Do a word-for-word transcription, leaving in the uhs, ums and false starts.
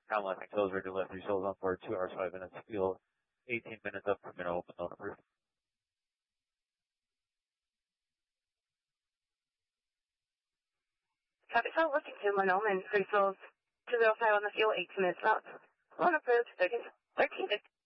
Ground landing tools ready to lift. Results on board two hours, five minutes. Fuel eighteen minutes up per minute. Open on approved. Traffic Cell, Washington, one Omen. Results two zero five on the fuel, eighteen minutes up. On approved, thirteen fifty.